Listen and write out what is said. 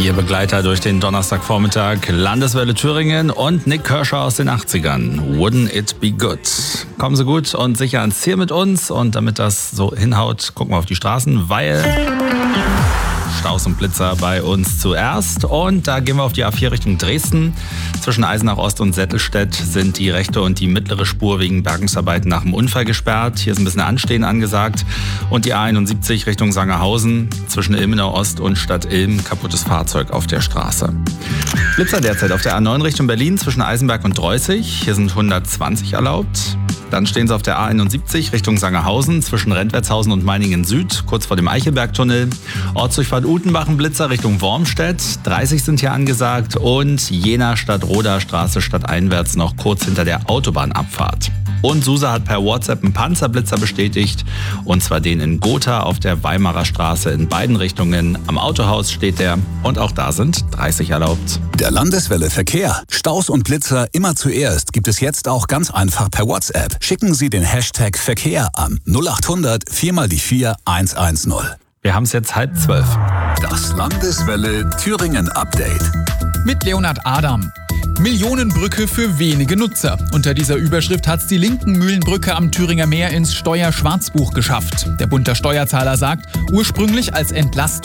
Ihr Begleiter durch den Donnerstagvormittag, Landeswelle Thüringen und Nik Kershaw aus den 80ern. Wouldn't it be good? Kommen Sie gut und sicher ans Ziel mit uns. Und damit das so hinhaut, gucken wir auf die Straßen, weil Staus und Blitzer bei uns zuerst. Und da gehen wir auf die A4 Richtung Dresden. Zwischen Eisenach Ost und Settelstedt sind die rechte und die mittlere Spur wegen Bergungsarbeiten nach dem Unfall gesperrt. Hier ist ein bisschen Anstehen angesagt. Und die A71 Richtung Sangerhausen. Zwischen Ilmenau Ost und Stadt Ilm kaputtes Fahrzeug auf der Straße. Blitzer derzeit auf der A9 Richtung Berlin zwischen Eisenberg und Dreußig. Hier sind 120 erlaubt. Dann stehen sie auf der A71 Richtung Sangerhausen zwischen Rentwertshausen und Meiningen Süd, kurz vor dem Eichelbergtunnel. Ortsdurchfahrt Utenbachen Blitzer Richtung Wormstedt. 30 sind hier angesagt und Jena Stadtroder Straße stadteinwärts noch kurz hinter der Autobahnabfahrt. Und SUSE hat per WhatsApp einen Panzerblitzer bestätigt, und zwar den in Gotha auf der Weimarer Straße in beiden Richtungen. Am Autohaus steht der und auch da sind 30 erlaubt. Der Landeswelle Verkehr. Staus und Blitzer immer zuerst gibt es jetzt auch ganz einfach per WhatsApp. Schicken Sie den Hashtag Verkehr an 0800 4x4 110. Wir haben es jetzt 11:30. Das Landeswelle Thüringen Update. Mit Leonhard Adam. Millionenbrücke für wenige Nutzer. Unter dieser Überschrift hat's die Linken-Mühlenbrücke am Thüringer Meer ins Steuerschwarzbuch geschafft. Der Bund der Steuerzahler sagt, ursprünglich als Entlastung